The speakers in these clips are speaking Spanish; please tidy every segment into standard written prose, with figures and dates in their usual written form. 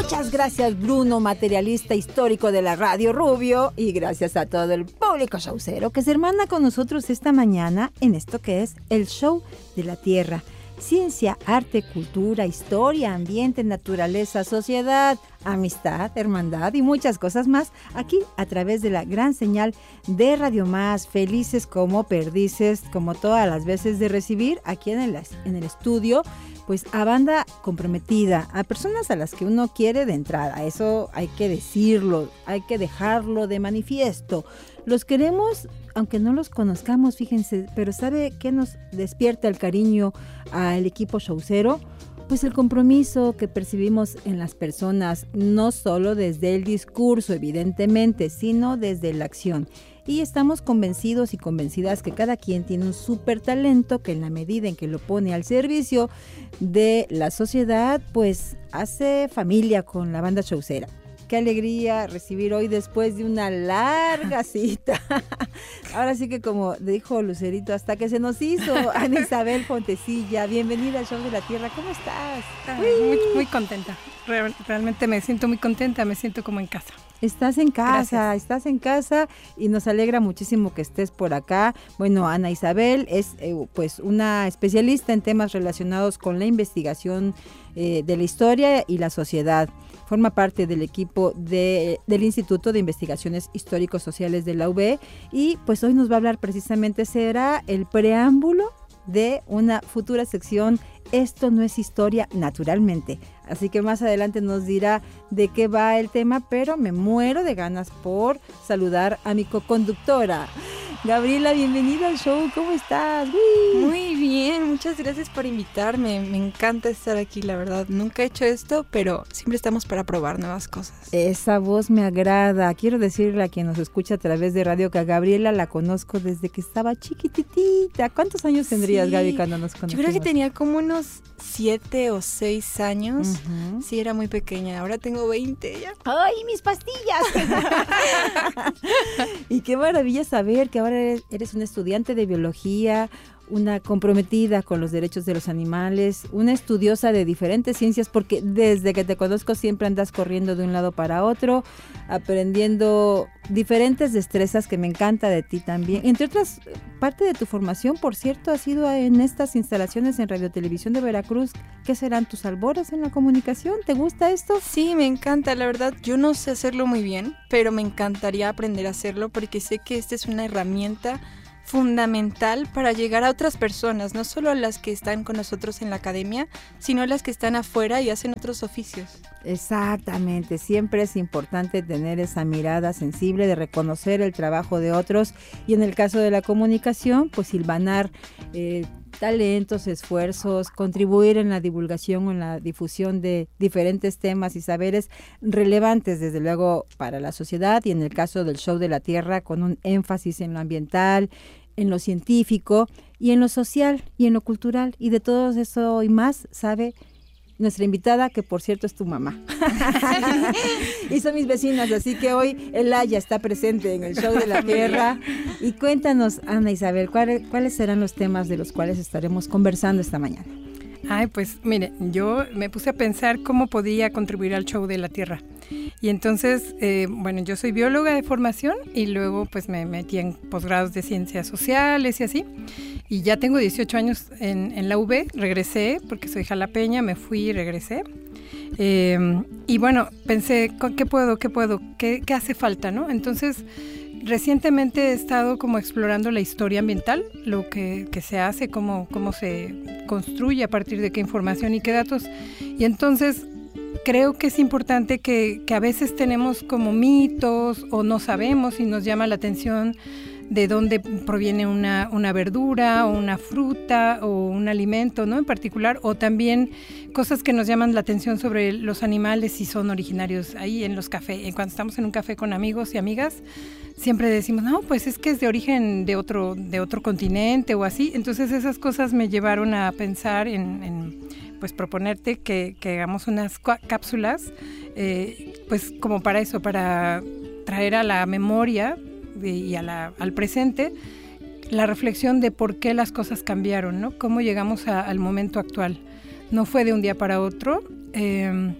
Muchas gracias, Bruno, materialista histórico de la Radio Rubio, y gracias a todo el público showcero que se hermana con nosotros esta mañana en esto que es el Show de la Tierra. Ciencia, arte, cultura, historia, ambiente, naturaleza, sociedad, amistad, hermandad y muchas cosas más, aquí a través de la gran señal de Radio Más, felices como perdices, como todas las veces de recibir aquí en el estudio, pues a banda comprometida, a personas a las que uno quiere de entrada. Eso hay que decirlo, hay que dejarlo de manifiesto. Los queremos, aunque no los conozcamos, fíjense, pero ¿sabe qué nos despierta el cariño al equipo showcero? Pues el compromiso que percibimos en las personas, no solo desde el discurso, evidentemente, sino desde la acción. Y estamos convencidos y convencidas que cada quien tiene un súper talento que en la medida en que lo pone al servicio de la sociedad, pues hace familia con la banda showcera. Qué alegría recibir hoy después de una larga cita. Ahora sí que como dijo Lucerito, hasta que se nos hizo, Ana Isabel Fontecilla. Bienvenida al Show de la Tierra. ¿Cómo estás? Muy contenta. Realmente me siento muy contenta, me siento como en casa. Estás en casa y nos alegra muchísimo que estés por acá. Bueno, Ana Isabel es pues una especialista en temas relacionados con la investigación de la historia y la sociedad. Forma parte del equipo del Instituto de Investigaciones Históricos Sociales de la UB y pues hoy nos va a hablar precisamente, será el preámbulo de una futura sección Esto no es historia, naturalmente. Así que más adelante nos dirá de qué va el tema, pero me muero de ganas por saludar a mi coconductora. Gabriela, bienvenida al show, ¿cómo estás? ¡Uy! Muy bien, muchas gracias por invitarme, me encanta estar aquí, la verdad, nunca he hecho esto, pero siempre estamos para probar nuevas cosas. Esa voz me agrada, quiero decirle a quien nos escucha a través de radio que a Gabriela la conozco desde que estaba chiquititita. ¿Cuántos años tendrías, sí, Gaby, cuando nos conocimos? Yo creo que tenía como unos 7 o 6 años, sí, era muy pequeña, ahora tengo 20 ya. ¡Ay, mis pastillas! Y qué maravilla saber que ahora eres una estudiante de biología, una comprometida con los derechos de los animales, una estudiosa de diferentes ciencias, porque desde que te conozco siempre andas corriendo de un lado para otro, aprendiendo diferentes destrezas que me encanta de ti también. Entre otras, parte de tu formación, por cierto, ha sido en estas instalaciones en Radio Televisión de Veracruz. ¿Qué serán tus albores en la comunicación? ¿Te gusta esto? Sí, me encanta, la verdad, yo no sé hacerlo muy bien, pero me encantaría aprender a hacerlo porque sé que esta es una herramienta fundamental para llegar a otras personas, no solo a las que están con nosotros en la academia, sino a las que están afuera y hacen otros oficios. Exactamente, siempre es importante tener esa mirada sensible de reconocer el trabajo de otros y en el caso de la comunicación, pues hilvanar talentos, esfuerzos, contribuir en la divulgación o en la difusión de diferentes temas y saberes relevantes, desde luego, para la sociedad y en el caso del Show de la Tierra, con un énfasis en lo ambiental, en lo científico y en lo social y en lo cultural, y de todo eso y más sabe nuestra invitada, que por cierto es tu mamá. Y son mis vecinas, así que hoy Elaya está presente en el Show de la Tierra. Y cuéntanos, Ana Isabel, ¿cuáles serán los temas de los cuales estaremos conversando esta mañana? Ay, pues mire, yo me puse a pensar cómo podía contribuir al Show de la Tierra. Y entonces, bueno, yo soy bióloga de formación y luego pues me metí en posgrados de ciencias sociales y así. Y ya tengo 18 años en la UB, regresé porque soy jalapeña, me fui y regresé. Y bueno, pensé, ¿qué hace falta, no? Entonces, recientemente he estado como explorando la historia ambiental, lo que se hace, cómo se construye, a partir de qué información y qué datos. Y entonces creo que es importante que a veces tenemos como mitos o no sabemos y nos llama la atención de dónde proviene una verdura o una fruta o un alimento, ¿no? En particular, o también cosas que nos llaman la atención sobre los animales si son originarios ahí en los cafés. Cuando estamos en un café con amigos y amigas, siempre decimos, no, pues es que es de origen de otro continente o así. Entonces esas cosas me llevaron a pensar en pues proponerte que hagamos unas cápsulas, pues como para eso, para traer a la memoria y al presente la reflexión de por qué las cosas cambiaron, ¿no? Cómo llegamos al momento actual. No fue de un día para otro,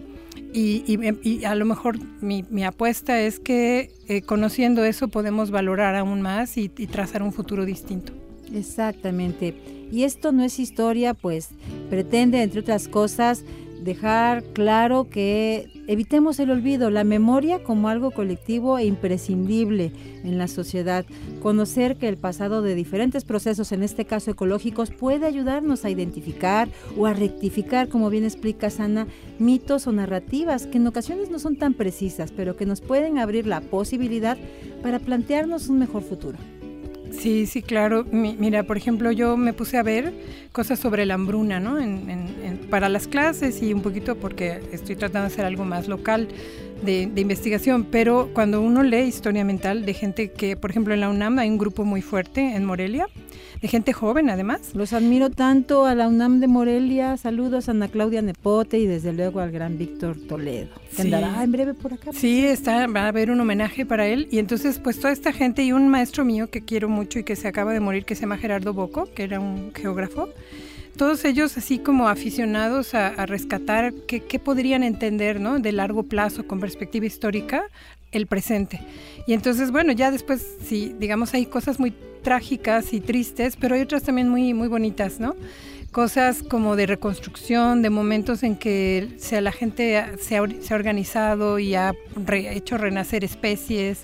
Y a lo mejor mi apuesta es que conociendo eso podemos valorar aún más y trazar un futuro distinto. Exactamente. Y esto no es historia, pues pretende, entre otras cosas, dejar claro que evitemos el olvido, la memoria como algo colectivo e imprescindible en la sociedad. Conocer que el pasado de diferentes procesos, en este caso ecológicos, puede ayudarnos a identificar o a rectificar, como bien explica Ana, mitos o narrativas que en ocasiones no son tan precisas, pero que nos pueden abrir la posibilidad para plantearnos un mejor futuro. Sí, claro. Mira, por ejemplo, yo me puse a ver cosas sobre la hambruna, ¿no? Para las clases y un poquito porque estoy tratando de hacer algo más local de investigación, pero cuando uno lee historia ambiental de gente que, por ejemplo, en la UNAM hay un grupo muy fuerte en Morelia, de gente joven además. Los admiro tanto a la UNAM de Morelia, saludos a Ana Claudia Nepote y desde luego al gran Víctor Toledo, que andará en breve por acá. Sí, va a haber un homenaje para él y entonces pues toda esta gente y un maestro mío que quiero mucho y que se acaba de morir, que se llama Gerardo Bocco, que era un geógrafo, todos ellos así como aficionados a rescatar qué podrían entender, ¿no? De largo plazo, con perspectiva histórica, el presente. Y entonces, bueno, ya después, sí, digamos, hay cosas muy trágicas y tristes, pero hay otras también muy, muy bonitas, ¿no? Cosas como de reconstrucción, de momentos en que la gente se ha organizado y ha hecho renacer especies,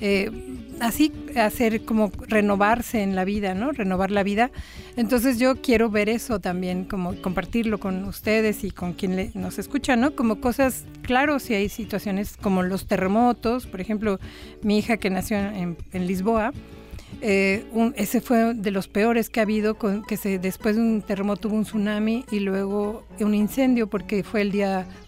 así hacer como renovarse en la vida, ¿no? Renovar la vida. Entonces yo quiero ver eso también, como compartirlo con ustedes y con quien nos escucha, ¿no? Como cosas, claro, si hay situaciones como los terremotos, por ejemplo, mi hija que nació en Lisboa, ese fue de los peores que ha habido, después de un terremoto hubo un tsunami y luego un incendio porque fue en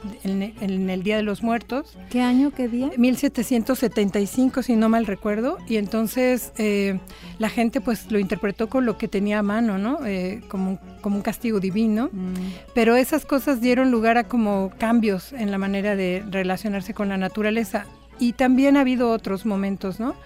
el Día de los Muertos. ¿Qué año, qué día? 1775, si no mal recuerdo, y entonces la gente pues lo interpretó con lo que tenía a mano, ¿no? Como un castigo divino, pero esas cosas dieron lugar a como cambios en la manera de relacionarse con la naturaleza y también ha habido otros momentos, ¿no?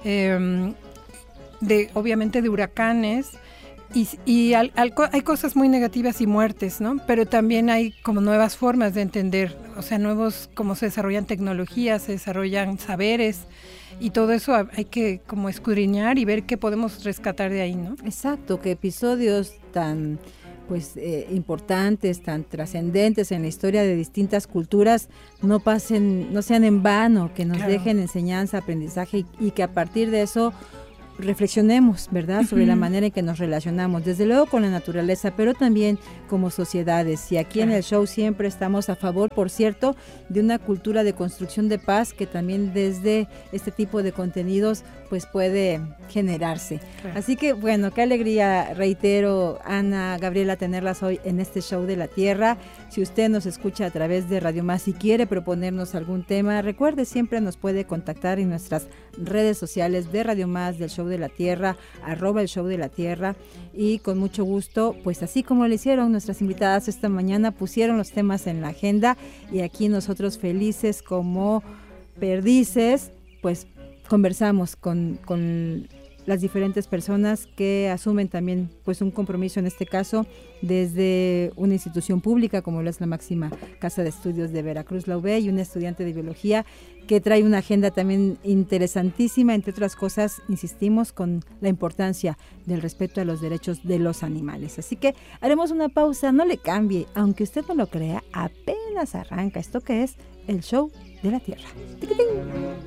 Obviamente de huracanes y hay cosas muy negativas y muertes, ¿no? Pero también hay como nuevas formas de entender, o sea, como se desarrollan tecnologías, se desarrollan saberes y todo eso hay que como escudriñar y ver qué podemos rescatar de ahí, ¿no? Exacto, que episodios tan importantes, tan trascendentes en la historia de distintas culturas no sean en vano, que nos dejen enseñanza, aprendizaje y que a partir de eso reflexionemos, ¿verdad?, sobre la manera en que nos relacionamos, desde luego con la naturaleza, pero también como sociedades. Y aquí en el show siempre estamos a favor, por cierto, de una cultura de construcción de paz que también desde este tipo de contenidos pues puede generarse. Así que bueno, qué alegría, reitero, Ana, Gabriela, tenerlas hoy en este show de la Tierra. Si usted nos escucha a través de Radio Más y quiere proponernos algún tema, recuerde, siempre nos puede contactar en nuestras redes sociales de Radio Más, del Show de la Tierra, @el Show de la Tierra, y con mucho gusto, pues así como lo hicieron nuestras invitadas esta mañana, pusieron los temas en la agenda y aquí nosotros felices como perdices, pues conversamos con las diferentes personas que asumen también pues un compromiso, en este caso desde una institución pública como lo es la máxima Casa de Estudios de Veracruz, la UB, y una estudiante de biología que trae una agenda también interesantísima, entre otras cosas, insistimos, con la importancia del respeto a los derechos de los animales. Así que haremos una pausa, no le cambie, aunque usted no lo crea, apenas arranca esto que es el Show de la Tierra. ¡Tiquitín!